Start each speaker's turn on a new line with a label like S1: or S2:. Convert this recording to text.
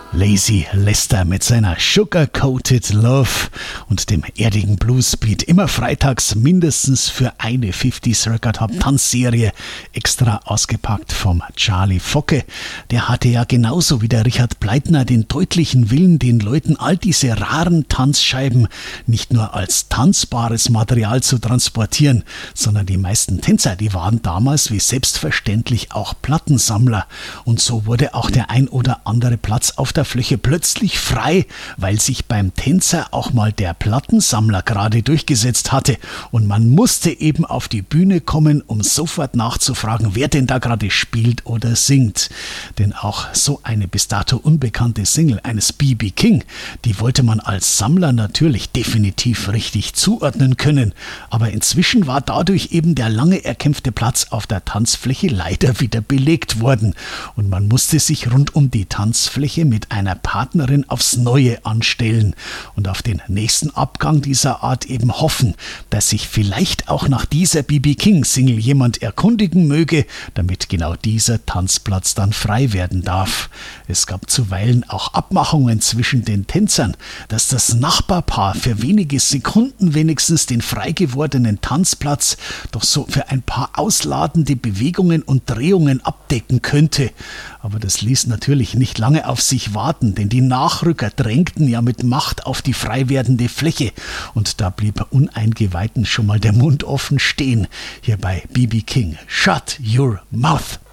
S1: Lazy Lester mit seiner Sugar-Coated Love und dem erdigen Bluesbeat. Immer freitags mindestens für eine 50s Record Hop Tanzserie extra ausgepackt vom Charlie Focke. Der hatte ja genauso wie der Richard Bleitner den deutlichen Willen, den Leuten all diese raren Tanzscheiben nicht nur als tanzbares Material zu transportieren, sondern die meisten Tänzer, die waren damals wie selbstverständlich auch Plattensammler. Und so wurde auch der ein oder andere Platz auf der Fläche plötzlich frei, weil sich beim Tänzer auch mal der Plattensammler gerade durchgesetzt hatte und man musste eben auf die Bühne kommen, um sofort nachzufragen, wer denn da gerade spielt oder singt. Denn auch so eine bis dato unbekannte Single eines B.B. King, die wollte man als Sammler natürlich definitiv richtig zuordnen können, aber inzwischen war dadurch eben der lange erkämpfte Platz auf der Tanzfläche leider wieder belegt worden und man musste sich rund um die Tanzfläche mit einer Partnerin aufs Neue anstellen und auf den nächsten Abgang dieser Art eben hoffen, dass sich vielleicht auch nach dieser B.B. King-Single jemand erkundigen möge, damit genau dieser Tanzplatz dann frei werden darf. Es gab zuweilen auch Abmachungen zwischen den Tänzern, dass das Nachbarpaar für wenige Sekunden wenigstens den frei gewordenen Tanzplatz doch so für ein paar ausladende Bewegungen und Drehungen abdecken könnte. Aber das ließ natürlich nicht lange auf sich warten, denn die Nachrücker drängten ja mit Macht auf die frei werdende Fläche und da blieb Uneingeweihten schon mal der Mund offen stehen. Hier bei B.B. King. Shut your mouth!